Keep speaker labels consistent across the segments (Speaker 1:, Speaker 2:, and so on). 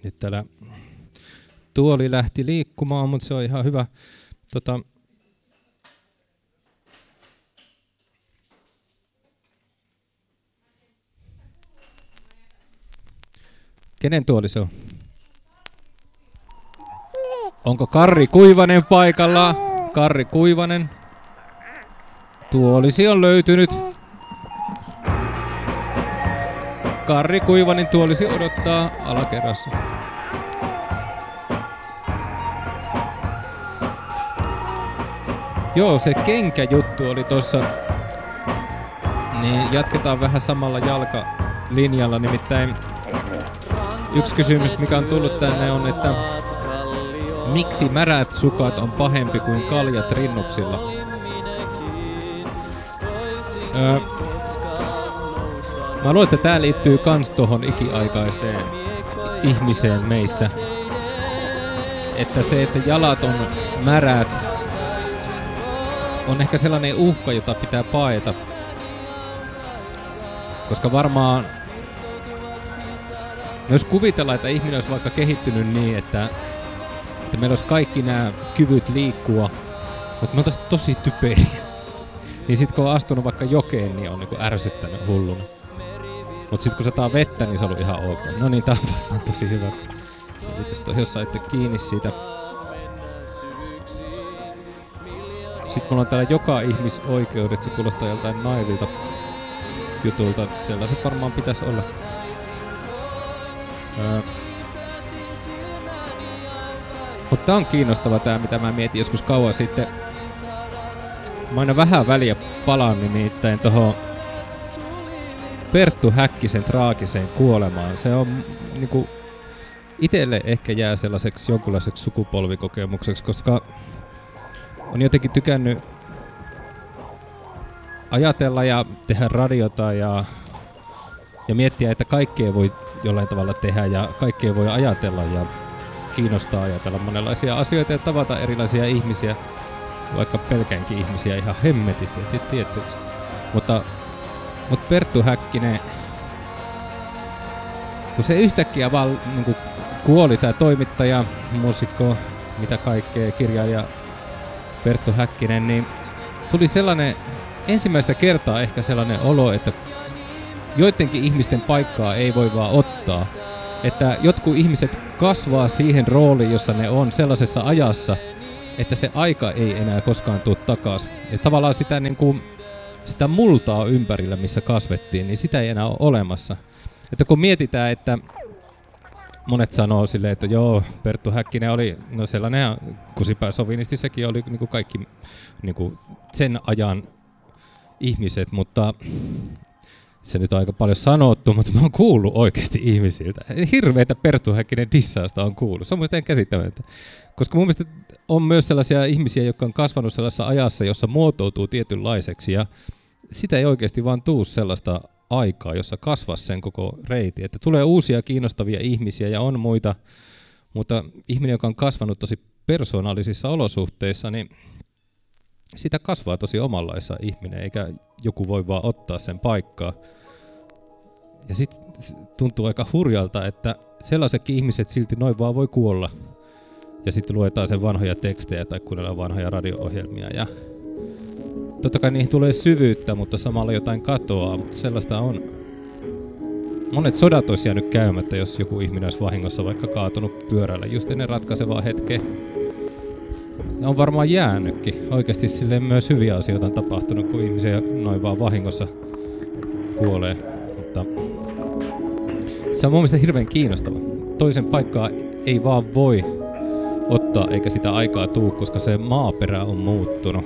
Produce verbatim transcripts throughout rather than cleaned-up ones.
Speaker 1: Nyt täällä tuoli lähti liikkumaan, mutta se on ihan hyvä. Tota, kenen tuoli se on? Onko Karri Kuivanen paikalla? Karri Kuivanen. Tuolisi on löytynyt. Karri Kuivanen tuolisi odottaa alakerrassa. Joo, se kenkäjuttu oli tossa. Niin jatketaan vähän samalla jalkalinjalla, nimittäin yksi kysymys, mikä on tullut tänne on, että miksi märät sukat on pahempi kuin kaljat rinnuksilla? Öö, mä luulen, että tää liittyy kans tohon ikiaikaiseen ihmiseen meissä. Että se, että jalat on märät, on ehkä sellainen uhka, jota pitää paeta. Koska varmaan, jos kuvitellaan, että ihminen olisi vaikka kehittynyt niin, että, että meillä olisi kaikki nämä kyvyt liikkua, mutta me oltaisiin tosi typeriä. Niin sit kun on astunut vaikka jokeen, niin on niinku ärsyttänyt hulluna. Mut sit kun sataa vettä, niin se on ollut ihan ok. No niin, tää on varmaan tosi hyvä. Selitys toi, jos saitte kiinni siitä. Sitten mulla on täällä joka ihmisoikeudet, se kuulostaa joltain naivilta jutulta. Sellaiset varmaan pitäisi olla. Öö. Mutta tää on kiinnostava tää, mitä mä mietin joskus kauan sitten. Mä aina vähän väliä palaan nimittäin tohon Perttu Häkkisen traagiseen kuolemaan. Se on niinku itelle ehkä jää sellaiseksi jonkunlaiseksi sukupolvikokemukseksi, koska on jotenkin tykännyt ajatella ja tehdä radiota ja, ja miettiä, että kaikkea voi jollain tavalla tehdä ja kaikkea voi ajatella ja kiinnostaa ajatella monenlaisia asioita ja tavata erilaisia ihmisiä, vaikka pelkäänkin ihmisiä ihan hemmetisti ja tietysti. Mutta, mutta Perttu Häkkinen, kun se yhtäkkiä vaan niin kuin kuoli, tämä toimittaja, muusikko, mitä kaikkea, kirjailija Perttu Häkkinen, niin tuli sellainen ensimmäistä kertaa ehkä sellainen olo, että joidenkin ihmisten paikkaa ei voi vaan ottaa. Että jotkut ihmiset kasvaa siihen rooliin, jossa ne on sellaisessa ajassa, että se aika ei enää koskaan tule takaisin. Ja tavallaan sitä, niin kuin, sitä multaa ympärillä, missä kasvettiin, niin sitä ei enää ole olemassa. Että kun mietitään, että monet sanoo silleen, että joo, Perttu Häkkinen oli no sellainen kusipääsovinisti, sekin oli niin kuin kaikki niin kuin sen ajan ihmiset, mutta se nyt on aika paljon sanottu, mutta mä oon kuullut oikeasti ihmisiltä. Hirveitä Perttu Häkkinen dissausta on kuullut. Se on muista käsittämättä. Koska mun mielestä on myös sellaisia ihmisiä, jotka on kasvanut sellaisessa ajassa, jossa muotoutuu tietynlaiseksi ja sitä ei oikeasti vaan tuu sellaista aikaa, jossa kasvaa sen koko reiti. Että tulee uusia kiinnostavia ihmisiä ja on muita, mutta ihminen, joka on kasvanut tosi persoonallisissa olosuhteissa, niin sitä kasvaa tosi omanlaissa ihminen, eikä joku voi vaan ottaa sen paikkaa. Ja sitten tuntuu aika hurjalta, että sellaisetkin ihmiset silti noin vaan voi kuolla. Ja sitten luetaan sen vanhoja tekstejä tai kuunnellaan vanhoja radio-ohjelmia. Ja totta kai niihin tulee syvyyttä, mutta samalla jotain katoaa. Mutta sellaista on. Monet sodat olisi jäänyt käymättä, jos joku ihminen olisi vahingossa vaikka kaatunut pyörällä just ennen ratkaisevaa hetkeä. On varmaan jäänytkin. Oikeasti silleen myös hyviä asioita on tapahtunut, kun ihmisiä noin vaan vahingossa kuolee. Mutta se on mun mielestä hirveän kiinnostava. Toisen paikkaa ei vaan voi ottaa eikä sitä aikaa tuu, koska se maaperä on muuttunut.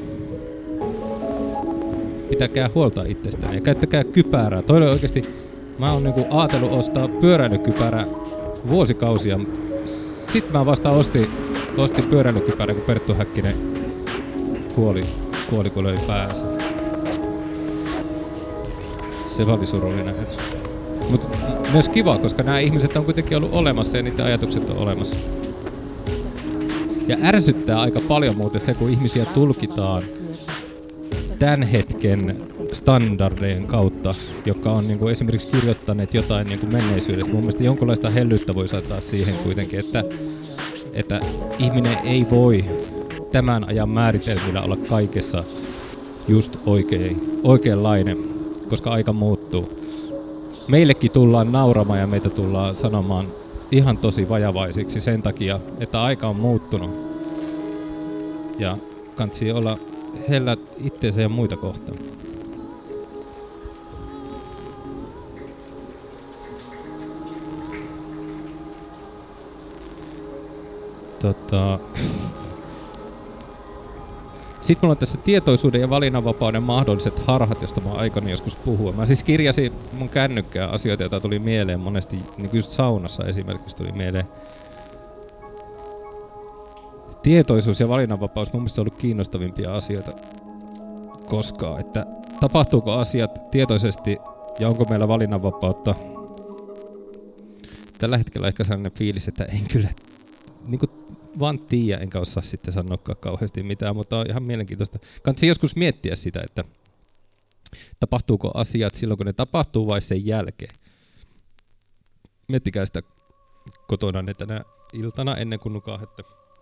Speaker 1: Pitäkää huolta itsestänne ja käyttäkää kypärää. Toinen oikeasti, mä oon niinku ajatellut ostaa pyöräilykypärää vuosikausia. Sitten mä vasta ostin, ostin pyöräilykypärää, kun Perttu Häkkinen kuoli, kuoli kun löi päänsä. Se oli surullinen hetki. Mutta myös kiva, koska nämä ihmiset on kuitenkin ollut olemassa ja niiden ajatukset on olemassa. Ja ärsyttää aika paljon muuten se, kun ihmisiä tulkitaan tämän hetken standardien kautta, jotka on niin kuin esimerkiksi kirjoittaneet jotain niin kuin menneisyydestä. Mun mielestä jonkinlaista hellyyttä voi saattaa siihen kuitenkin, että, että ihminen ei voi tämän ajan määritelmillä olla kaikessa just oikein, oikeanlainen, koska aika muuttuu. Meillekin tullaan nauramaan ja meitä tullaan sanomaan ihan tosi vajavaisiksi sen takia, että aika on muuttunut. Ja kansi olla hellät itseensä ja muita kohtaan. Tota... Sitten mulla on tässä tietoisuuden ja valinnanvapauden mahdolliset harhat, josta mä oon aikani joskus puhua. Mä siis kirjasin mun kännykkään asioita, joita tuli mieleen monesti, niin just saunassa esimerkiksi tuli mieleen. Tietoisuus ja valinnanvapaus mun mielestä on ollut kiinnostavimpia asioita koskaan, että tapahtuuko asiat tietoisesti ja onko meillä valinnanvapautta. Tällä hetkellä ehkä sellainen fiilis, että en kyllä niin kuin vaan tiedä, enkä osaa sitten sanoakaan kauheasti mitään, mutta on ihan mielenkiintoista. Kannattaa joskus miettiä sitä, että tapahtuuko asiat silloin, kun ne tapahtuu vai sen jälkeen. Miettikää sitä kotona ne tänä iltana ennen kuin nukahdette.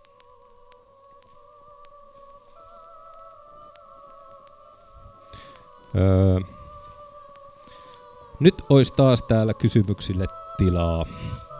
Speaker 1: Öö. Nyt olisi taas täällä kysymyksille tilaa.